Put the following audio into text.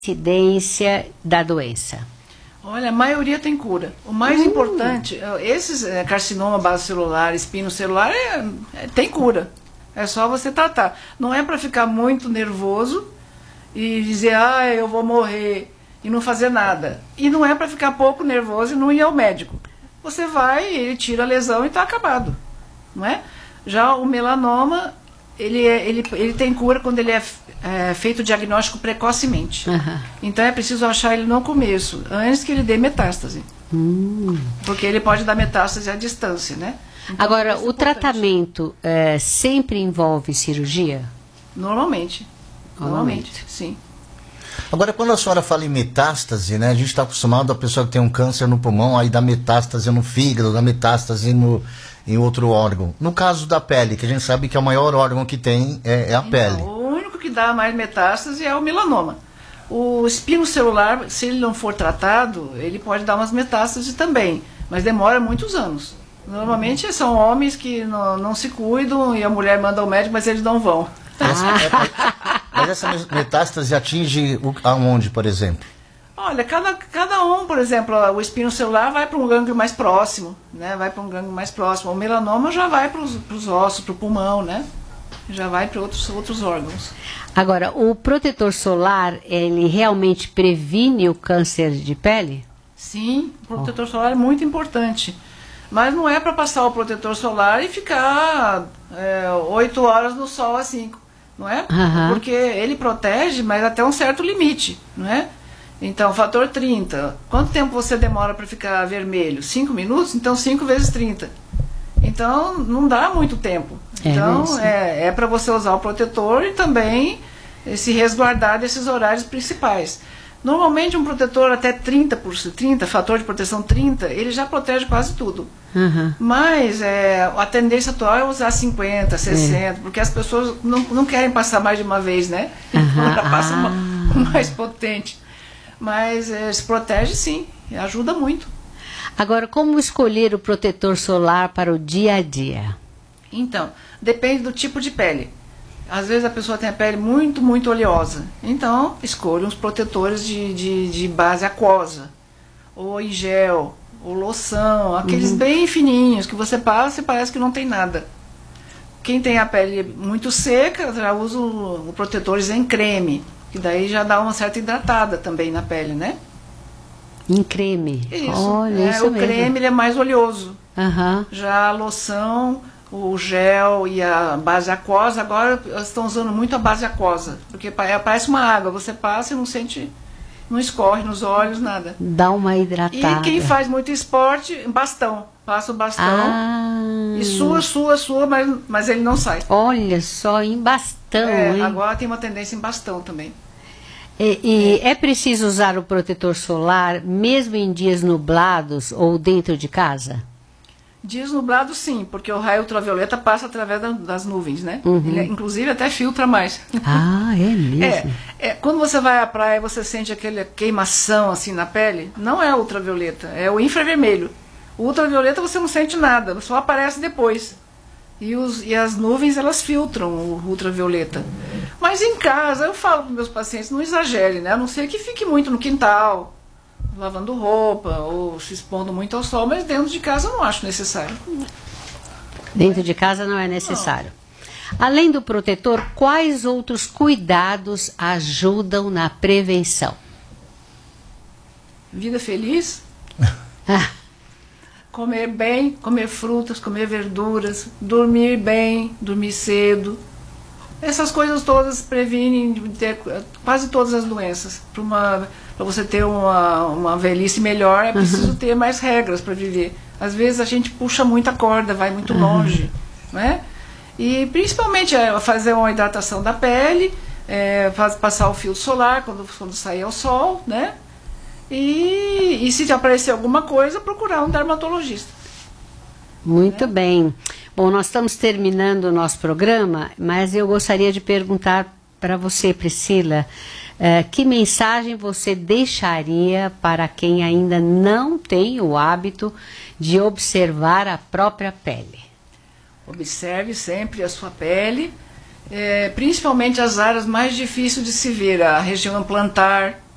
incidência da doença? Olha, a maioria tem cura. O mais importante, esses carcinoma basocelular, espinocelular, tem cura. É só você tratar. Não é para ficar muito nervoso e dizer, eu vou morrer e não fazer nada. E não é para ficar pouco nervoso e não ir ao médico. Você vai, ele tira a lesão e está acabado. Não é? Já o melanoma, ele tem cura quando ele é feito o diagnóstico precocemente. Então é preciso achar ele no começo, antes que ele dê metástase. Porque ele pode dar metástase à distância, né? Então, agora, o tratamento sempre envolve cirurgia? Normalmente, sim. Agora, quando a senhora fala em metástase, né, a gente está acostumado a pessoa que tem um câncer no pulmão, aí dá metástase no fígado, dá metástase em outro órgão. No caso da pele, que a gente sabe que é o maior órgão que tem é a pele. O único que dá mais metástase é o melanoma. O espinocelular, se ele não for tratado, ele pode dar umas metástases também, mas demora muitos anos. Normalmente são homens que não se cuidam e a mulher manda ao médico, mas eles não vão. Mas essa metástase atinge aonde, por exemplo? Olha, cada um, por exemplo, o espinocelular vai para um gânglio mais próximo, né? Vai para um gânglio mais próximo. O melanoma já vai para os ossos, para o pulmão, né? Já vai para outros órgãos. Agora, o protetor solar, ele realmente previne o câncer de pele? Sim, o protetor solar é muito importante. Mas não é para passar o protetor solar e ficar 8 horas no sol assim, não é? Porque ele protege, mas até um certo limite, não é? Então, fator 30. Quanto tempo você demora para ficar vermelho? 5 minutos? Então, 5 vezes 30. Então, não dá muito tempo. Então, é para você usar o protetor e também se resguardar desses horários principais. Normalmente, um protetor até 30, fator de proteção 30, ele já protege quase tudo. Mas a tendência atual é usar 50, 60, porque as pessoas não querem passar mais de uma vez, né? Então, passa mais potente. Mas se protege sim, ajuda muito. Agora, como escolher o protetor solar para o dia a dia? Então, depende do tipo de pele. Às vezes a pessoa tem a pele muito, muito oleosa. Então, escolha uns protetores de base aquosa, ou em gel, ou loção, aqueles bem fininhos, que você passa e parece que não tem nada. Quem tem a pele muito seca, já usa o protetores em creme, que daí já dá uma certa hidratada também na pele, né? Em creme? Isso. Olha, isso o mesmo. creme ele é mais oleoso. Já a loção, o gel e a base aquosa, agora elas estão usando muito a base aquosa, porque parece uma água, você passa e não sente, não escorre nos olhos, nada. Dá uma hidratada. E quem faz muito esporte, bastão. Passa o bastão e sua, mas ele não sai. Olha só, em bastão, hein? Agora tem uma tendência em bastão também. É preciso usar o protetor solar mesmo em dias nublados ou dentro de casa? Dias nublados sim, porque o raio ultravioleta passa através das nuvens, né? Ele, inclusive até filtra mais. Ah, é mesmo? Quando você vai à praia e você sente aquela queimação assim na pele, não é ultravioleta, é o infravermelho. O ultravioleta você não sente nada, só aparece depois. E as nuvens, elas filtram o ultravioleta. Mas em casa, eu falo para meus pacientes, não exagere, né? A não ser que fique muito no quintal, lavando roupa ou se expondo muito ao sol, mas dentro de casa eu não acho necessário. Dentro de casa não é necessário. Não. Além do protetor, quais outros cuidados ajudam na prevenção? Vida feliz. Comer bem, comer frutas, comer verduras, dormir bem, dormir cedo. Essas coisas todas previnem de ter quase todas as doenças. Para você ter uma velhice melhor, é preciso ter mais regras para viver. Às vezes a gente puxa muita corda, vai muito longe, né? E principalmente fazer uma hidratação da pele, passar o filtro solar quando sair ao sol, né? E se aparecer alguma coisa, procurar um dermatologista. Muito bem. Bom, nós estamos terminando o nosso programa, mas eu gostaria de perguntar para você, Priscila, que mensagem você deixaria para quem ainda não tem o hábito de observar a própria pele? Observe sempre a sua pele, principalmente as áreas mais difíceis de se ver, a região plantar,